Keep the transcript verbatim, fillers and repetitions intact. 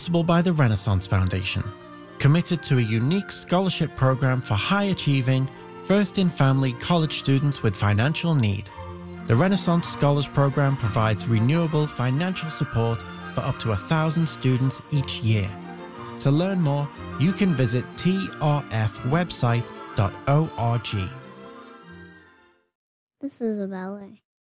possible by the Renaissance Foundation, committed to a unique scholarship program for high-achieving, first-in-family college students with financial need. The Renaissance Scholars Program provides renewable financial support for up to a thousand students each year. To learn more, you can visit t r f website dot org. This is a ballet.